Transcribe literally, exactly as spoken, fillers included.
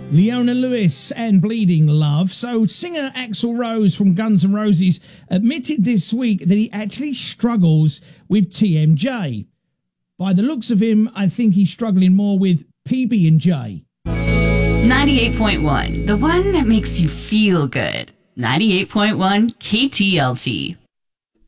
Leona Lewis and Bleeding Love. So singer Axl Rose from Guns N' Roses admitted this week that he actually struggles with T M J. By the looks of him, I think he's struggling more with P B and J. ninety-eight point one, the one that makes you feel good. ninety-eight point one K T L T.